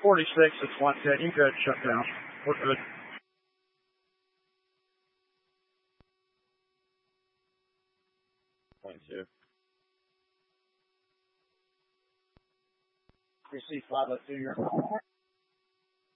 46, it's one dead. You good, shut down. We're good. Point 2. Receive 502, you're